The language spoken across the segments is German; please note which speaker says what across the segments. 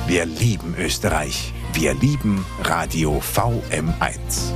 Speaker 1: Wir lieben Österreich. Wir lieben Radio VM1.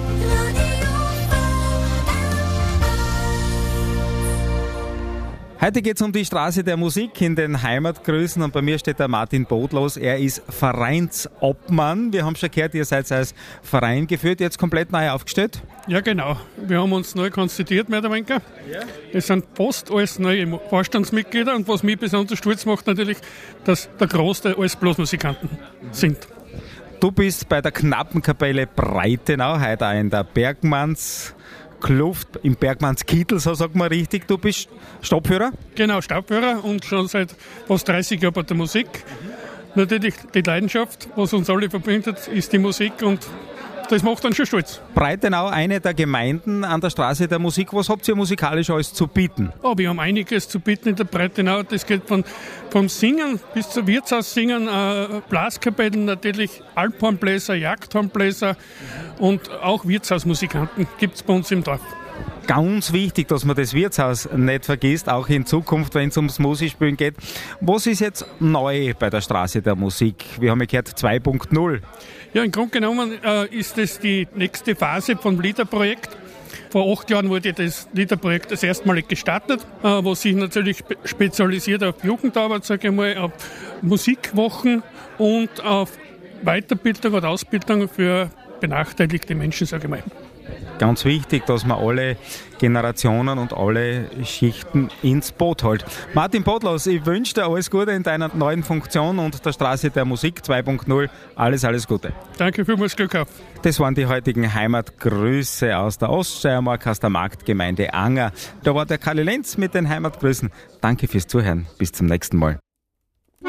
Speaker 2: Heute geht es um die Straße der Musik in den Heimatgrüßen und bei mir steht der Martin Bodlos. Er ist Vereinsobmann. Wir haben schon gehört, ihr seid als Verein geführt, jetzt komplett neu aufgestellt.
Speaker 3: Ja, genau. Wir haben uns neu konstituiert, mehr oder weniger. Ja. Es sind fast alles neue Vorstandsmitglieder und was mich besonders stolz macht natürlich, dass der Großteil alles Blasmusikanten sind.
Speaker 2: Du bist bei der Knappenkapelle Breitenau, heute auch in der Bergmanns Kluft, im Bergmannskittel, so sagt man richtig. Du bist Stabführer?
Speaker 3: Genau, Stabführer und schon seit fast 30 Jahren bei der Musik. Natürlich die Leidenschaft, was uns alle verbindet, ist die Musik und das macht uns schon stolz.
Speaker 2: Breitenau, eine der Gemeinden an der Straße der Musik. Was habt ihr musikalisch alles zu bieten?
Speaker 3: Oh, wir haben einiges zu bieten in der Breitenau. Das geht vom Singen bis zum Wirtshaussingen, Blaskapellen natürlich, Alphornbläser, Jagdhornbläser und auch Wirtshausmusikanten gibt es bei uns im Dorf.
Speaker 2: Ganz wichtig, dass man das Wirtshaus nicht vergisst, auch in Zukunft, wenn es ums Musikspielen geht. Was ist jetzt neu bei der Straße der Musik? Wir haben ja gehört 2.0.
Speaker 3: Ja, im Grunde genommen ist das die nächste Phase vom LIDA-Projekt. Vor 8 Jahren wurde das LIDA-Projekt das erstmalig gestartet, wo sich natürlich spezialisiert auf Jugendarbeit, sage ich mal, auf Musikwochen und auf Weiterbildung oder Ausbildung für benachteiligte Menschen, sage ich mal.
Speaker 2: Ganz wichtig, dass man alle Generationen und alle Schichten ins Boot holt. Martin Bodlos, ich wünsche dir alles Gute in deiner neuen Funktion und der Straße der Musik 2.0. Alles Gute.
Speaker 3: Danke vielmals, Glück auf.
Speaker 2: Das waren die heutigen Heimatgrüße aus der Oststeiermark, aus der Marktgemeinde Anger. Da war der Karli Lenz mit den Heimatgrüßen. Danke fürs Zuhören. Bis zum nächsten Mal.